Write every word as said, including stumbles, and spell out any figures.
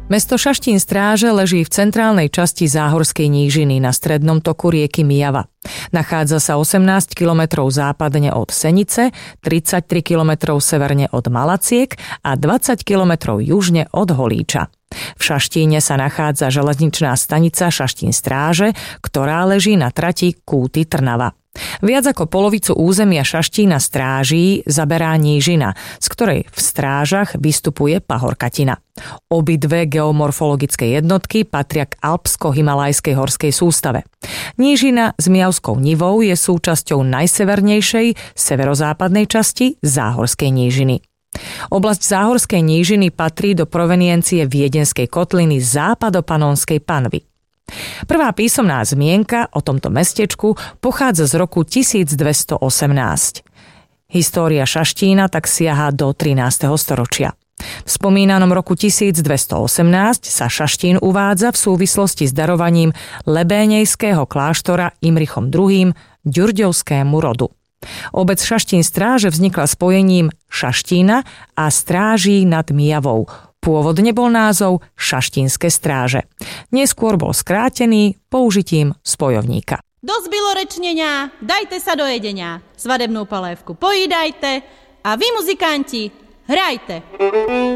Mesto Šaštín Stráže leží v centrálnej časti Záhorskej nížiny na strednom toku rieky Myjava. Nachádza sa osemnásť kilometrov západne od Senice, tridsaťtri kilometrov severne od Malaciek a dvadsať kilometrov južne od Holíča. V Šaštíne sa nachádza železničná stanica Šaštín Stráže, ktorá leží na trati Kúty Trnava. Viac ako polovicu územia Šaštína Stráží zaberá nížina, z ktorej v Strážach vystupuje pahorkatina. Obidve geomorfologické jednotky patria k alpsko-himalajskej horskej sústave. Nížina s Myjavskou nivou je súčasťou najsevernejšej severozápadnej časti Záhorskej nížiny. Oblasť Záhorskej nížiny patrí do proveniencie viedenskej kotliny Západopanonskej panvy. Prvá písomná zmienka o tomto mestečku pochádza z roku tisícdvestoosemnásť. História Šaštína tak siaha do trinásteho storočia. V spomínanom roku tisícdvestoosemnásť sa Šaštín uvádza v súvislosti s darovaním lebénejského kláštora Imrichom druhým. Ďurďovskému rodu. Obec Šaštín Stráže vznikla spojením Šaštína a Stráží nad Myjavou. Pôvodne bol názov Šaštínske Stráže. Neskôr bol skrátený použitím spojovníka. Dosť bylo rečnenia, dajte sa do jedenia. Svadebnú palévku pojídajte a vy muzikanti hrajte.